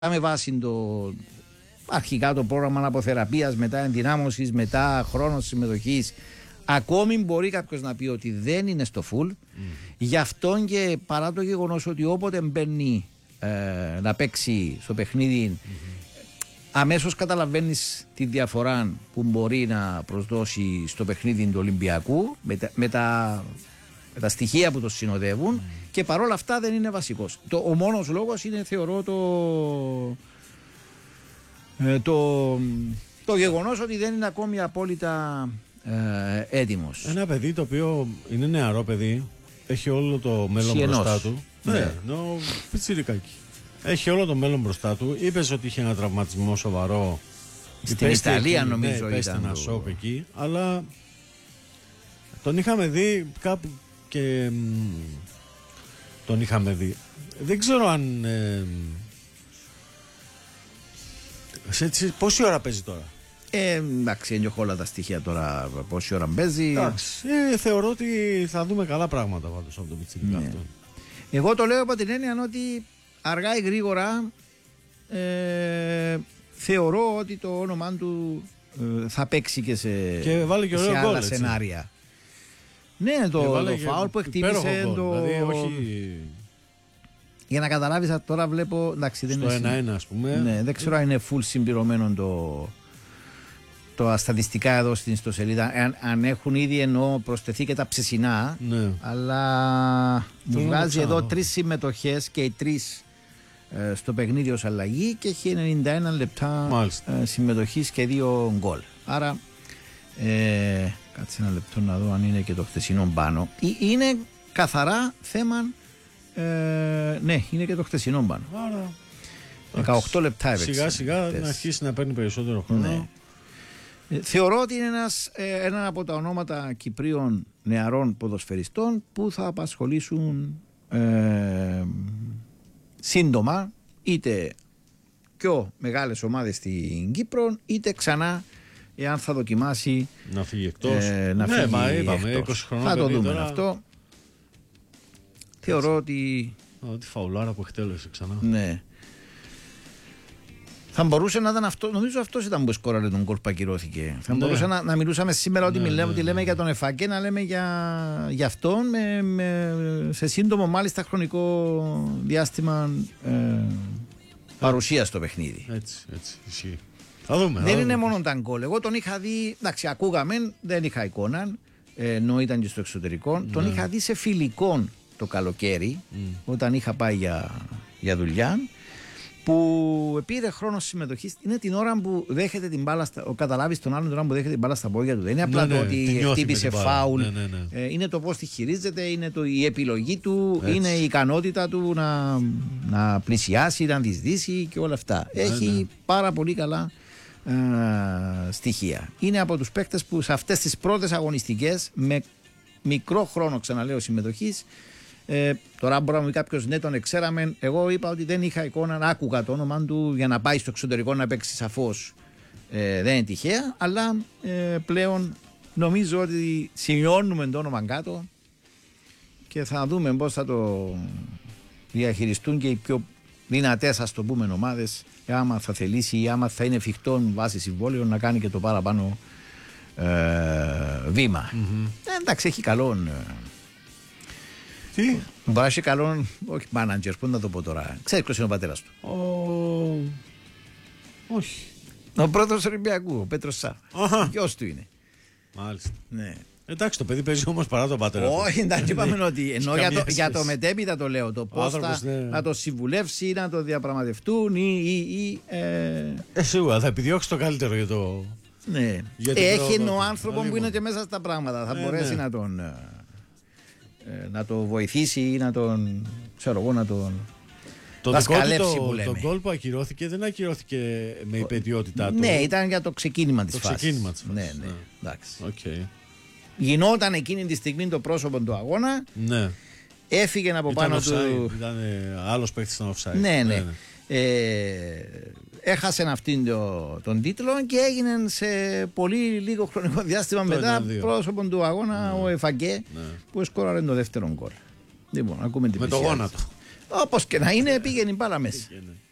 με βάση αρχικά το πρόγραμμα αποθεραπείας, μετά ενδυνάμωσης, μετά χρόνος συμμετοχής. Ακόμη μπορεί κάποιος να πει ότι δεν είναι στο full. Γι' αυτό και παρά το γεγονός ότι όποτε μπαίνει να παίξει στο παιχνίδι, αμέσως καταλαβαίνεις τη διαφορά που μπορεί να προσδώσει στο παιχνίδι του Ολυμπιακού με τα στοιχεία που το συνοδεύουν, και παρόλα αυτά δεν είναι βασικός. Ο μόνος λόγος είναι, θεωρώ, το γεγονός ότι δεν είναι ακόμη απόλυτα έτοιμος. Ένα παιδί το οποίο είναι νεαρό παιδί, έχει όλο το μέλλον μπροστά του. Ναι, πιτσιρικάκι. Έχει όλο το μέλλον μπροστά του. Είπες ότι είχε ένα τραυματισμό σοβαρό. Στην Ιταλία νομίζω ήταν ένα σοκ εκεί, αλλά τον είχαμε δει κάπου και τον είχαμε δει. Δεν ξέρω αν πόση ώρα παίζει τώρα? Εντάξει, δεν έχω όλα τα στοιχεία τώρα πόση ώρα παίζει. Θεωρώ ότι θα δούμε καλά πράγματα πάντως από το πιτσιρικά αυτό. Εγώ το λέω από την έννοια ότι αργά ή γρήγορα θεωρώ ότι το όνομα του θα παίξει και σε άλλα σενάρια. Ναι, το φάουλ που εκτίμησε δηλαδή, όχι... Για να καταλάβεις, τώρα βλέπω, εντάξει, στο 1-1 ας πούμε. Ναι, δεν ξέρω αν είναι full συμπληρωμένο το στατιστικά εδώ στην ιστοσελίδα, αν έχουν ήδη προσθεθεί και τα ψεσινά, ναι. Αλλά μου βγάζει εδώ 3 συμμετοχές και οι 3 στο παιχνίδι ως αλλαγή, και έχει 91 λεπτά συμμετοχής και 2 γκολ. Άρα κάτσε ένα λεπτό να δω αν είναι και το χθεσινό πάνω. Είναι καθαρά θέμα, ναι, είναι και το χθεσινό πάνω. Άρα 18 λεπτά έπαιξε. Σιγά σιγά να αρχίσει να παίρνει περισσότερο χρόνο. Ναι. Θεωρώ ότι είναι ένα από τα ονόματα Κυπρίων νεαρών ποδοσφαιριστών που θα απασχολήσουν σύντομα είτε πιο μεγάλες ομάδες στην Κύπρο, είτε ξανά, εάν θα δοκιμάσει να φύγει εκτός. Είπαμε 20 χρόνια. Θα το δούμε τώρα... αυτό. Θεωρώ ότι τη φαουλάρα που εκτέλεσε ξανά. Ναι. Θα μπορούσε να ήταν αυτό. Νομίζω αυτός ήταν που σκόραρε τον γκολ που ακυρώθηκε. Θα μπορούσε να μιλούσαμε σήμερα ότι λέμε για τον Εφακέ, να λέμε για αυτόν σε σύντομο μάλιστα χρονικό διάστημα παρουσία στο παιχνίδι. Έτσι, ισχύει. Θα δούμε. Δεν είναι μόνο τα γκολ. Εγώ τον είχα δει, εντάξει, ακούγαμε, δεν είχα εικόνα, ενώ ήταν και στο εξωτερικό. Τον είχα δει σε φιλικό το καλοκαίρι, όταν είχα πάει για δουλειά, που πήρε χρόνο συμμετοχή. Είναι την ώρα που δέχεται την μπάλα. Καταλάβει τον άλλον την ώρα που δέχεται την μπάλα στα πόδια του. Δεν είναι απλά το ότι χτύπησε φάουλ. Είναι το πώς τη χειρίζεται, είναι η επιλογή του, είναι η ικανότητα του να πλησιάσει, να διεισδύσει και όλα αυτά. Έχει πάρα πολύ καλά στοιχεία. Είναι από τους παίκτες που σε αυτές τις πρώτες αγωνιστικές, με μικρό χρόνο, ξαναλέω, συμμετοχής. Τώρα μπορεί να μου πει κάποιος, ναι, τον εξέραμε. Εγώ είπα ότι δεν είχα εικόνα, άκουγα το όνομα του για να πάει στο εξωτερικό να παίξει, σαφώς δεν είναι τυχαία, αλλά πλέον νομίζω ότι σημειώνουμε το όνομα κάτω και θα δούμε πώς θα το διαχειριστούν και οι πιο δυνατές, ας το πούμε, ομάδες, άμα θα θελήσει ή άμα θα είναι εφικτό βάσει συμβόλαιο να κάνει και το παραπάνω βήμα. Εντάξει, έχει καλό. Τι? Μπορεί να έχει καλό, όχι manager, πού να το πω τώρα. Ξέρεις ποιος είναι ο πατέρας του? Όχι. Ο πρώτος Ολυμπιακού, ο Πέτρος Σάβα. Γιος του είναι. Μάλιστα. Ναι. Εντάξει, το παιδί παίζει όμως παρά τον πατέρα του. Όχι, εντάξει, είπαμε ότι ενώ για το μετέπειτα το λέω. Το πώς να το συμβουλεύσει, να το διαπραγματευτούν ή σίγουρα θα επιδιώξει το καλύτερο για το. Ναι. Έχει ο άνθρωπο που είναι και μέσα στα πράγματα. Θα μπορέσει να το βοηθήσει ή να τον, ξέρω εγώ, να τον δασκαλεύσει που λέμε. Το γκολ που ακυρώθηκε δεν ακυρώθηκε με υπαιτιότητά του. Ναι, ήταν για το ξεκίνημα της φάσης. Ναι. Εντάξει. Okay. Γινόταν εκείνη τη στιγμή το πρόσωπο του αγώνα. Ναι. Έφυγε από πάνω του. Ήταν άλλος παίκτης στον offside. Ναι. Έχασε αυτήν τον τίτλο και έγινε σε πολύ λίγο χρονικό διάστημα μετά πρόσωπο του αγώνα ο Εφακέ, που σκόραρε το δεύτερο γκολ. Λοιπόν, ακούμε την με το γόνατο. Όπως και να είναι, πήγαινε μπάλα μέσα.